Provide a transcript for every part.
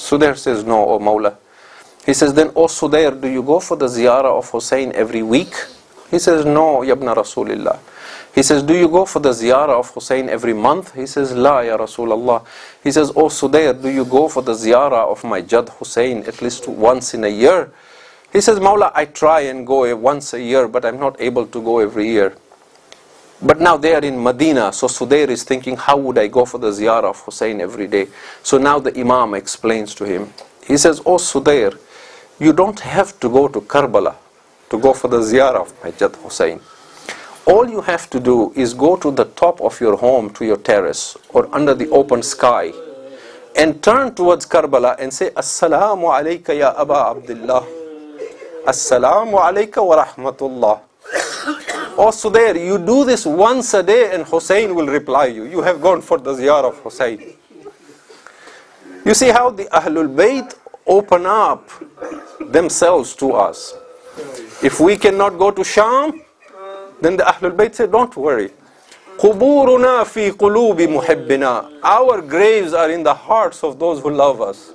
Sudair says, no, O Mawla. He says, then, O Sudair, do you go for the ziyarah of Hussein every week? He says, no, Yabna Rasulillah. He says, do you go for the ziyarah of Hussein every month? He says, La, Ya Rasulallah. He says, O Sudair, do you go for the ziyarah of my Jad Hussein at least once in a year? He says, Mawla, I try and go once a year, but I'm not able to go every year. But now they are in Medina, so Sudair is thinking, how would I go for the ziyarah of Hussein every day? So now the Imam explains to him. He says, O Sudair, you don't have to go to Karbala to go for the ziyarah of my Jad Hussein. All you have to do is go to the top of your home, to your terrace, or under the open sky, and turn towards Karbala and say, Assalamu alayka ya Aba Abdullah. Assalamu alayka wa rahmatullah. Oh, Sudair, you do this once a day and Hussein will reply you. You have gone for the ziyarah of Hussein. You see how the Ahlul Bayt open up themselves to us. If we cannot go to Sham, then the Ahlul Bayt say, don't worry. قُبُورُنَا فِي قُلُوبِ مُحِبِّنَا. Our graves are in the hearts of those who love us.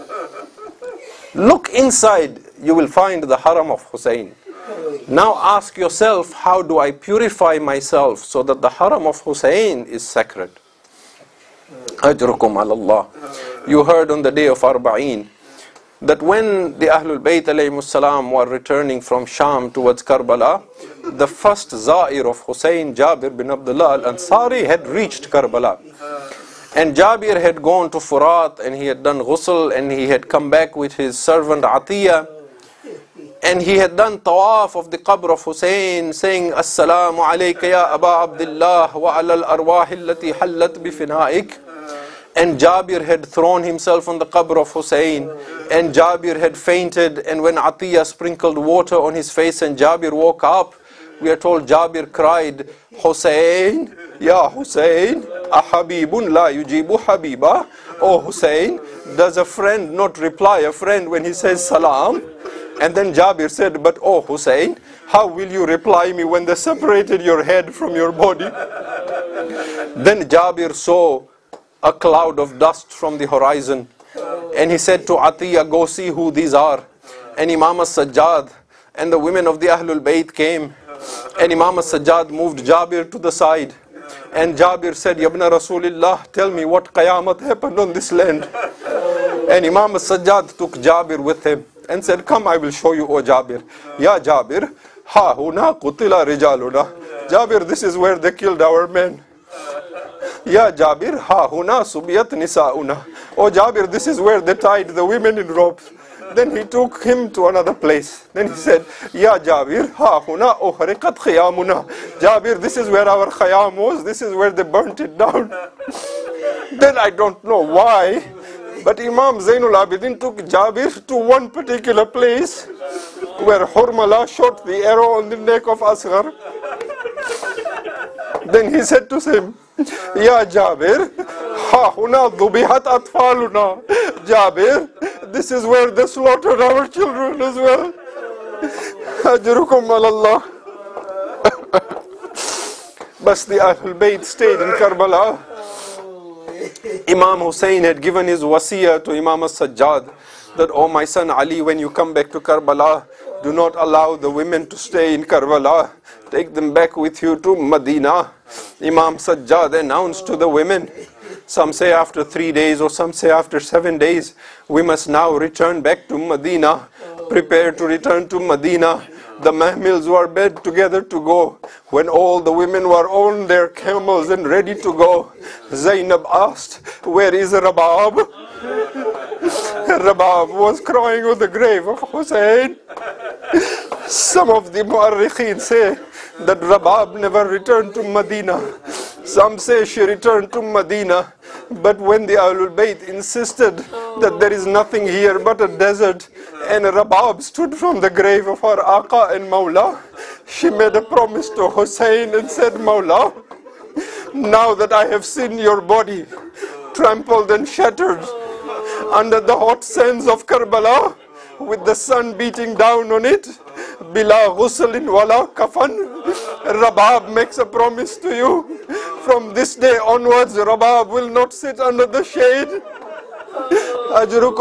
Look inside, you will find the haram of Hussein. Now ask yourself, how do I purify myself so that the haram of Hussein is sacred? Ajrukum ala Allah. You heard on the day of Arba'een that when the Ahlul Bayt alayhimus salam were returning from Sham towards Karbala, the first Za'ir of Hussein, Jabir bin Abdullah al-Ansari, had reached Karbala. And Jabir had gone to Furat and he had done ghusl and he had come back with his servant Atiyah. And he had done tawaf of the qabr of Hussein, saying, Assalamu alayka ya Aba Abdullah wa ala al-arwah allati hallat bifina'ik. And Jabir had thrown himself on the qabr of Hussein. And Jabir had fainted. And when Atiyah sprinkled water on his face and Jabir woke up, we are told Jabir cried, Hussein, Ya Hussein, ahabibun la yujibu habiba. Oh Hussein, does a friend not reply a friend when he says salam? And then Jabir said, but oh Hussein, how will you reply me when they separated your head from your body? Then Jabir saw a cloud of dust from the horizon. And he said to Atiyah, go see who these are. And Imam as-Sajjad and the women of the Ahlul Bayt came. And Imam as-Sajjad moved Jabir to the side. And Jabir said, Yabna Rasulillah, tell me what Qayamat happened on this land. And Imam as-Sajjad took Jabir with him and said, come, I will show you, O Jabir. Ya Jabir, ha huna qutila rijaluna. Jabir, this is where they killed our men. Ya Jabir, ha huna subiyat nisauna. Oh Jabir, this is where they tied the women in ropes. Then he took him to another place. Then he said, Ya Jabir, ha huna uhriqat khiyamuna. Jabir, this is where our khayam was. This is where they burnt it down. Then I don't know why, but Imam Zainul Abidin took Jabir to one particular place where Hurmala shot the arrow on the neck of Asghar. Then he said to him, Ya Jabir, ha huna dhubihat atfaluna. Jabir, this is where they slaughtered our children as well. Ajrukum ala Allah. But the Ahlul Bayt stayed in Karbala. Imam Hussein had given his wasiyah to Imam as-Sajjad that, oh my son Ali, when you come back to Karbala, do not allow the women to stay in Karbala. Take them back with you to Medina. Imam Sajjad announced to the women, some say after 3 days or some say after 7 days, we must now return back to Medina. Prepare to return to Medina. The mahmils were bed together to go. When all the women were on their camels and ready to go, Zainab asked, where is Rabab? Rabab was crying on the grave of Hussein. Some of the Mu'arrikhin say that Rabab never returned to Medina. Some say she returned to Medina. But when the Ahlul Bayt insisted that there is nothing here but a desert, and Rabab stood from the grave of her Aqa and Mawla, she made a promise to Hussein and said, Mawla, now that I have seen your body trampled and shattered under the hot sands of Karbala, with the sun beating down on it, bila ghuslin wala kafan, Rabab makes a promise to you. From this day onwards, Rabab will not sit under the shade. Ajrukum